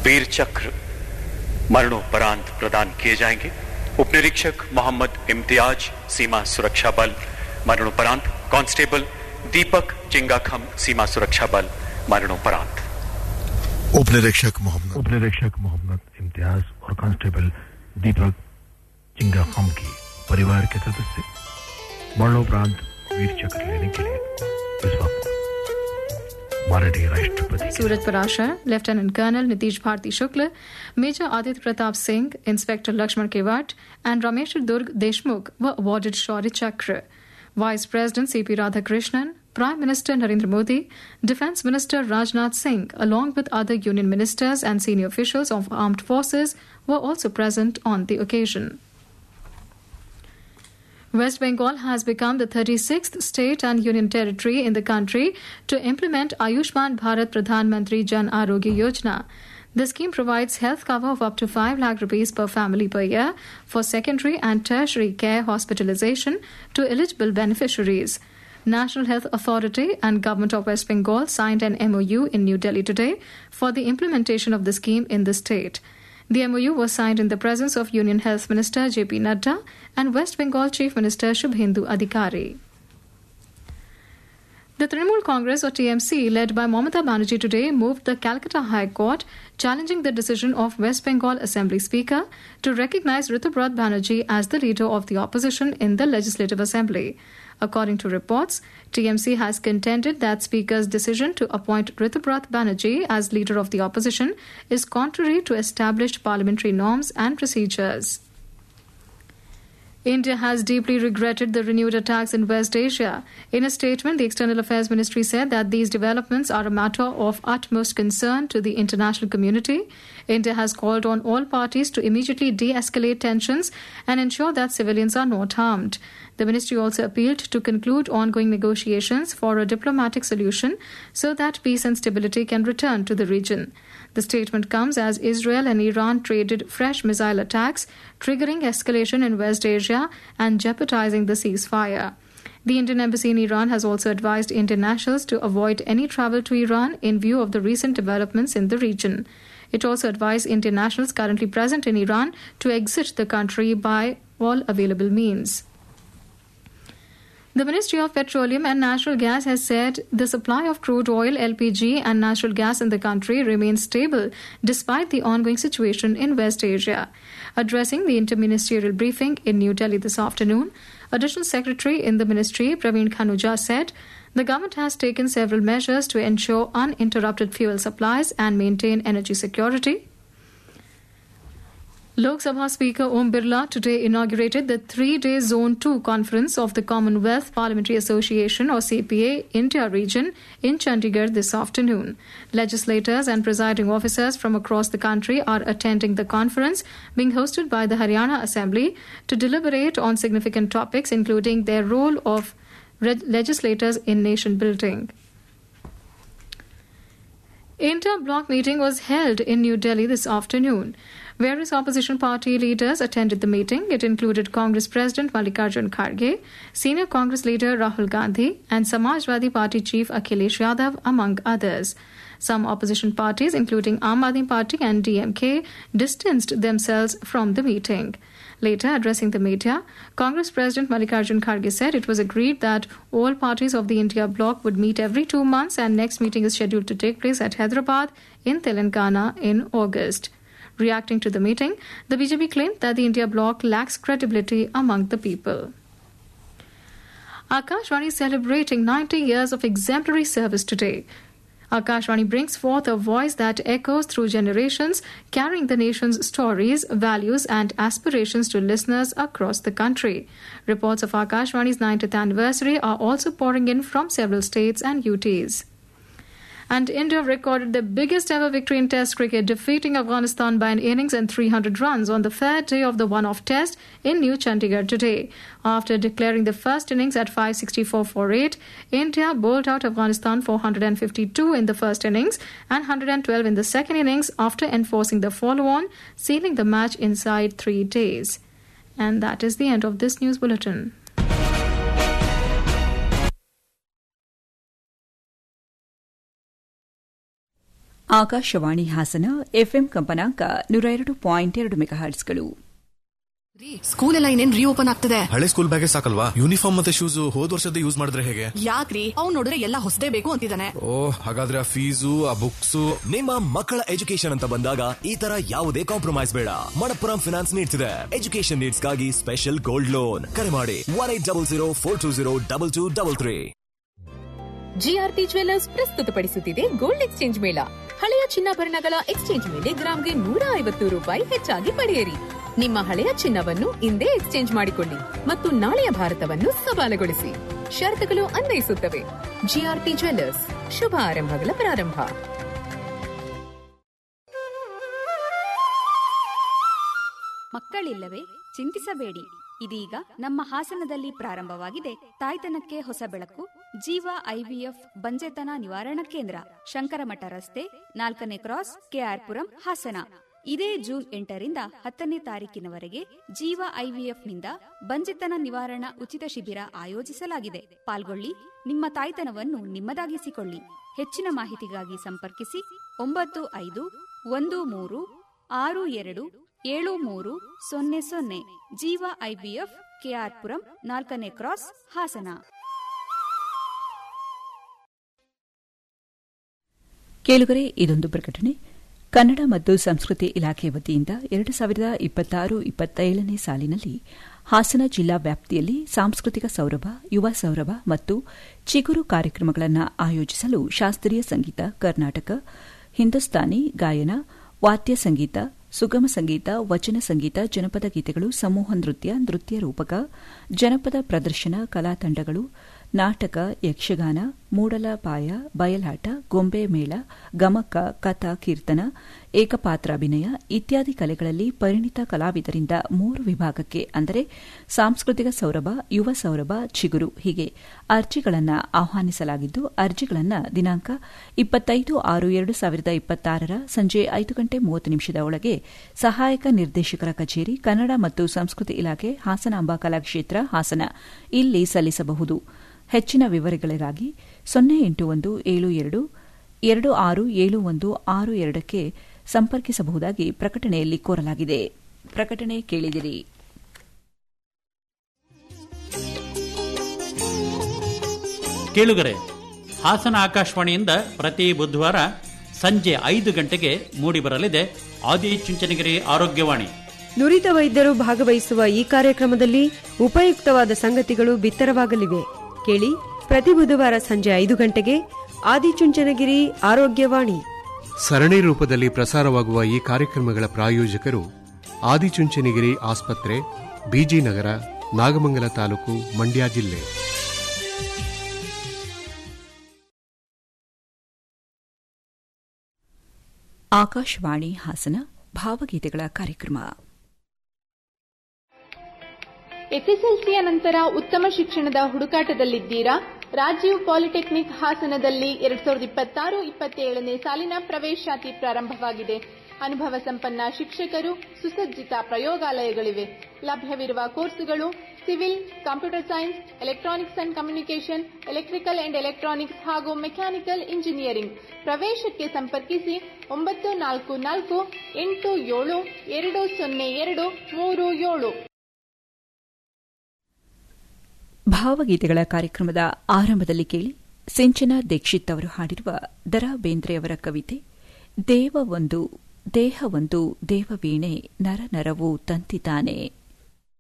वीर चक्र मरणोपरांत प्रदान किए जाएंगे। उपनिरीक्षक मोहम्मद इम्तियाज, सीमा सुरक्षा बल, मरणोपरांत। कांस्टेबल दीपक चिंगाखम, सीमा सुरक्षा बल, मरणोपरांत। उपनिरीक्षक मोहम्मद इम्तियाज और कांस्टेबल दीपक चिंगाखम की परिवार के सदस्य मरणोपरांत वीर चक्र लेने के लिए इस वक्त माननीय राष्ट्रपति सूरज Parashar, lieutenant colonel Nitish Bharti Shukla, major Aditya Pratap Singh, inspector Lakshman Kewat, and Rameshwar Durg Deshmukh were awarded Shaurya Chakra. Vice President C.P. Radhakrishnan, Prime Minister Narendra Modi, Defence Minister Rajnath Singh, along with other union ministers and senior officials of armed forces, were also present on the occasion. West Bengal has become the 36th state and union territory in the country to implement Ayushman Bharat Pradhan Mantri Jan Arogya Yojana. The scheme provides health cover of up to 5 lakh rupees per family per year for secondary and tertiary care hospitalization to eligible beneficiaries. National Health Authority and Government of West Bengal signed an MOU in New Delhi today for the implementation of the scheme in the state. The MOU was signed in the presence of Union Health Minister J.P. Nadda and West Bengal Chief Minister Shubhendu Adhikari. The Trinamool Congress or TMC, led by Mamata Banerjee today, moved the Calcutta High Court, challenging the decision of West Bengal Assembly Speaker to recognize Ritubrat Banerjee as the leader of the opposition in the Legislative Assembly. According to reports, TMC has contended that Speaker's decision to appoint Ritubrat Banerjee as leader of the opposition is contrary to established parliamentary norms and procedures. India has deeply regretted the renewed attacks in West Asia. In a statement, the External Affairs Ministry said that these developments are a matter of utmost concern to the international community. India has called on all parties to immediately de-escalate tensions and ensure that civilians are not harmed. The ministry also appealed to conclude ongoing negotiations for a diplomatic solution so that peace and stability can return to the region. The statement comes as Israel and Iran traded fresh missile attacks, triggering escalation in West Asia and jeopardizing the ceasefire. The Indian embassy in Iran has also advised Indian nationals to avoid any travel to Iran in view of the recent developments in the region. It also advised Indian nationals currently present in Iran to exit the country by all available means. The Ministry of Petroleum and Natural Gas has said the supply of crude oil, LPG and natural gas in the country remains stable despite the ongoing situation in West Asia. Addressing the interministerial briefing in New Delhi this afternoon, Additional Secretary in the Ministry, Praveen Khanuja, said the government has taken several measures to ensure uninterrupted fuel supplies and maintain energy security. Lok Sabha Speaker Om Birla today inaugurated the 3-day Zone 2 conference of the Commonwealth Parliamentary Association or CPA India region in Chandigarh this afternoon. Legislators and presiding officers from across the country are attending the conference being hosted by the Haryana Assembly to deliberate on significant topics including their role of legislators in nation building. Inter-bloc meeting was held in New Delhi this afternoon. Various opposition party leaders attended the meeting. It included Congress President Mallikarjun Kharge, Senior Congress leader Rahul Gandhi, and Samajwadi Party Chief Akhilesh Yadav, among others. Some opposition parties, including Aam Aadmi Party and DMK, distanced themselves from the meeting. Later, addressing the media, Congress President Mallikarjun Kharge said it was agreed that all parties of the India bloc would meet every 2 months and next meeting is scheduled to take place at Hyderabad in Telangana in August. Reacting to the meeting, the BJP claimed that the India bloc lacks credibility among the people. Akashvani is celebrating 90 years of exemplary service today. Akashvani brings forth a voice that echoes through generations, carrying the nation's stories, values and aspirations to listeners across the country. Reports of Akashvani's 90th anniversary are also pouring in from several states and UTs. And India recorded the biggest ever victory in Test cricket, defeating Afghanistan by an innings and 300 runs on the third day of the one-off Test in New Chandigarh today. After declaring the first innings at 564 for 8, India bowled out Afghanistan for 152 in the first innings and 112 in the second innings after enforcing the follow-on, sealing the match inside 3 days. And that is the end of this news bulletin. Akashvani Hassan FM ಕಂಪನಾಂಕ 102.2 ಮೆಗಾಹರ್ಟ್ಸ್ಗಳು. School ಎಲ್ಲ ಇನ್ನೇನ್ reopen ಆಗ್ತದೆ. ಹಳೆ school ಬ್ಯಾಗೇ ಸಾಕಲ್ವಾ, uniform ಮತ್ತೆ shoes ಹೋದ್ ವರ್ಷದ use ಮಾಡಿದ್ರೆ ಹೇಗೆ? ಯಾಕ್ರಿ, ಅವ್ನು ನೋಡಿದ್ರೆ ಎಲ್ಲ ಹೊಸದೇ ಬೇಕು ಅಂತಿದ್ದಾನೆ. ಹಾಗಾದ್ರೆ ಆ ಫೀಸು, ಆ ಬುಕ್ಸ್. ನಿಮ್ಮ ಮಕ್ಕಳ ಎಜುಕೇಶನ್ ಅಂತ ಬಂದಾಗ ಈ ತರ ಯಾವುದೇ ಕಾಂಪ್ರಮೈಸ್ ಬೇಡ. ಮಣಪ್ಪುರಂ ಫಿನಾನ್ಸ್ ನೀಡ್ಸ್ ಇದೆ ಎಜುಕೇಶನ್ ನೀಡ್ಸ್ ಗಾಗಿ ಸ್ಪೆಷಲ್ ಗೋಲ್ಡ್ ಲೋನ್. ಕರೆ ಮಾಡಿ 180042202233. ಜಿಆರ್ಟಿ ಜ್ಯುವೆಲ್ಲರ್ಸ್ ಪ್ರಸ್ತುತಪಡಿಸುತ್ತಿದೆ ಗೋಲ್ಡ್ ಎಕ್ಸ್ಚೇಂಜ್ ಮೇಳ. ಹಳೆಯ ಚಿನ್ನಾಭರಣಗಳ ಎಕ್ಸ್ಚೇಂಜ್ ಮೇಲೆ ಗ್ರಾಮ್ಗೆ 150 ರೂಪಾಯಿ ಹೆಚ್ಚಾಗಿ ಪಡೆಯಿರಿ. ನಿಮ್ಮ ಹಳೆಯ ಚಿನ್ನವನ್ನು ಇಂದೇ ಎಕ್ಸ್ಚೇಂಜ್ ಮಾಡಿಕೊಳ್ಳಿ ಮತ್ತು ನಾಳೆಯ ಭಾರತವನ್ನು ಸವಾಲುಗೊಳಿಸಿ. ಷರತ್ತುಗಳು ಅನ್ವಯಿಸುತ್ತವೆ. ಜಿಆರ್ಟಿ ಜ್ಯುವೆಲ್ಲರ್ಸ್, ಶುಭ ಆರಂಭಗಳ ಪ್ರಾರಂಭ. ಮಕ್ಕಳಿಲ್ಲವೇ? ಚಿಂತಿಸಬೇಡಿ. ಇದೀಗ ನಮ್ಮ ಹಾಸನದಲ್ಲಿ ಪ್ರಾರಂಭವಾಗಿದೆ ತಾಯ್ತನಕ್ಕೆ ಹೊಸ ಬೆಳಕು. ಜೀವ ಐವಿಎಫ್ ಬಂಜೆತನ ನಿವಾರಣಾ ಕೇಂದ್ರ, ಶಂಕರಮಠ ರಸ್ತೆ, 4ನೇ ಕ್ರಾಸ್, ಕೆಆರ್ಪುರಂ, ಹಾಸನ. ಇದೇ ಜೂನ್ 8ರಿಂದ 10ನೇ ತಾರೀಕಿನವರೆಗೆ ಜೀವ ಐವಿಎಫ್ನಿಂದ ಬಂಜೆತನ ನಿವಾರಣಾ ಉಚಿತ ಶಿಬಿರ ಆಯೋಜಿಸಲಾಗಿದೆ. ಪಾಲ್ಗೊಳ್ಳಿ, ನಿಮ್ಮ ತಾಯ್ತನವನ್ನು ನಿಮ್ಮದಾಗಿಸಿಕೊಳ್ಳಿ. ಹೆಚ್ಚಿನ ಮಾಹಿತಿಗಾಗಿ ಸಂಪರ್ಕಿಸಿ 9513627300. ಜೀವ ಐವಿಎಫ್, ಕೆಆರ್ಪುರಂ, 4ನೇ ಕ್ರಾಸ್, ಹಾಸನ. ಕೇಳುಗರೆ, ಇದೊಂದು ಪ್ರಕಟಣೆ. ಕನ್ನಡ ಮತ್ತು ಸಂಸ್ಕೃತಿ ಇಲಾಖೆ ವತಿಯಿಂದ 2026-27ನೇ ಸಾಲಿನಲ್ಲಿ ಹಾಸನ ಜಿಲ್ಲಾ ವ್ಯಾಪ್ತಿಯಲ್ಲಿ ಸಾಂಸ್ಕೃತಿಕ ಸೌರಭ, ಯುವ ಸೌರಭ ಮತ್ತು ಚಿಗುರು ಕಾರ್ಯಕ್ರಮಗಳನ್ನು ಆಯೋಜಿಸಲು ಶಾಸ್ತ್ರೀಯ ಸಂಗೀತ, ಕರ್ನಾಟಕ, ಹಿಂದೂಸ್ತಾನಿ ಗಾಯನ, ವಾದ್ಯ ಸಂಗೀತ, ಸುಗಮ ಸಂಗೀತ, ವಚನ ಸಂಗೀತ, ಜನಪದ ಗೀತೆಗಳು, ಸಮೂಹ ನೃತ್ಯ, ನೃತ್ಯ ರೂಪಕ, ಜನಪದ ಪ್ರದರ್ಶನ, ಕಲಾ ತಂಡಗಳು, ನಾಟಕ, ಯಕ್ಷಗಾನ, ಮೂಡಲಪಾಯ, ಬಯಲಾಟ, ಗೊಂಬೆ ಮೇಳ, ಗಮಕ, ಕಥಾ, ಕೀರ್ತನ, ಏಕಪಾತ್ರಾಭಿನಯ ಇತ್ಯಾದಿ ಕಲೆಗಳಲ್ಲಿ ಪರಿಣಿತ ಕಲಾವಿದರಿಂದ 3 ವಿಭಾಗಕ್ಕೆ ಅಂದರೆ ಸಾಂಸ್ಕೃತಿಕ ಸೌರಭ, ಯುವ ಸೌರಭ, ಚಿಗುರು ಹೀಗೆ ಅರ್ಜಿಗಳನ್ನು ಆಹ್ವಾನಿಸಲಾಗಿದ್ದು, ಅರ್ಜಿಗಳನ್ನು ದಿನಾಂಕ 25/6/2026 ಸಂಜೆ 5:30 ಒಳಗೆ ಸಹಾಯಕ ನಿರ್ದೇಶಕರ ಕಚೇರಿ, ಕನ್ನಡ ಮತ್ತು ಸಂಸ್ಕೃತಿ ಇಲಾಖೆ, ಹಾಸನಾಂಬ ಕಲಾಕ್ಷೇತ್ರ, ಹಾಸನ ಇಲ್ಲಿ ಸಲ್ಲಿಸಬಹುದು. ಹೆಚ್ಚಿನ ವಿವರಗಳಿಗಾಗಿ 08172267162ಕ್ಕೆ ಸಂಪರ್ಕಿಸಬಹುದಾಗಿ ಪ್ರಕಟಣೆಯಲ್ಲಿ ಕೋರಲಾಗಿದೆ. ಪ್ರಕಟಣೆ ಕೇಳಿದಿರಿ. ಕೇಳುಗರೆ, ಹಾಸನ ಆಕಾಶವಾಣಿಯಿಂದ ಪ್ರತಿ ಬುಧವಾರ ಸಂಜೆ 5 ಗಂಟೆಗೆ ಮೂಡಿಬರಲಿದೆ ಆದಿಚುಂಚನಗಿರಿ ಆರೋಗ್ಯವಾಣಿ. ನುರಿತ ವೈದ್ಯರು ಭಾಗವಹಿಸುವ ಈ ಕಾರ್ಯಕ್ರಮದಲ್ಲಿ ಉಪಯುಕ್ತವಾದ ಸಂಗತಿಗಳು ಬಿತ್ತರವಾಗಲಿವೆ. ಕೇಳಿ, ಪ್ರತಿ ಬುಧವಾರ ಸಂಜೆ 5 ಗಂಟೆಗೆ ಆದಿಚುಂಚನಗಿರಿ ಆರೋಗ್ಯವಾಣಿ. ಸರಣಿ ರೂಪದಲ್ಲಿ ಪ್ರಸಾರವಾಗುವ ಈ ಕಾರ್ಯಕ್ರಮಗಳ ಪ್ರಾಯೋಜಕರು ಆದಿಚುಂಚನಗಿರಿ ಆಸ್ಪತ್ರೆ, ಬಿಜಿ ನಗರ, ನಾಗಮಂಗಲ ತಾಲೂಕು, ಮಂಡ್ಯ ಜಿಲ್ಲೆ. ಆಕಾಶವಾಣಿ ಹಾಸನ ಭಾವಗೀತೆಗಳ ಕಾರ್ಯಕ್ರಮ. ಎಸ್ಎಸ್ಎಲ್ಸಿಯ ನಂತರ ಉತ್ತಮ ಶಿಕ್ಷಣದ ಹುಡುಕಾಟದಲ್ಲಿದ್ದೀರಾ? ರಾಜೀವ್ ಪಾಲಿಟೆಕ್ನಿಕ್ ಹಾಸನದಲ್ಲಿ 2026-27ನೇ ಸಾಲಿನ ಪ್ರವೇಶಾತಿ ಪ್ರಾರಂಭವಾಗಿದೆ. ಅನುಭವ ಸಂಪನ್ನ ಶಿಕ್ಷಕರು, ಸುಸಜ್ಜಿತ ಪ್ರಯೋಗಾಲಯಗಳಿವೆ. ಲಭ್ಯವಿರುವ ಕೋರ್ಸುಗಳು civil, computer science, electronics and communication, electrical and electronics ಹಾಗೂ ಮೆಕ್ಯಾನಿಕಲ್ ಇಂಜಿನಿಯರಿಂಗ್. ಪ್ರವೇಶಕ್ಕೆ ಸಂಪರ್ಕಿಸಿ 9448720237. ಭಾವಗೀತೆಗಳ ಕಾರ್ಯಕ್ರಮದ ಆರಂಭದಲ್ಲಿ ಕೇಳಿ, ಸಿಂಚನಾ ದೀಕ್ಷಿತ್ ಅವರು ಹಾಡಿರುವ ದರಾ ಬೇಂದ್ರೆಯವರ ಕವಿತೆ ದೇಹ ಒಂದು ದೇವವೀಣೆ, ನರ ನರವು ತಂತಿತಾನೆ.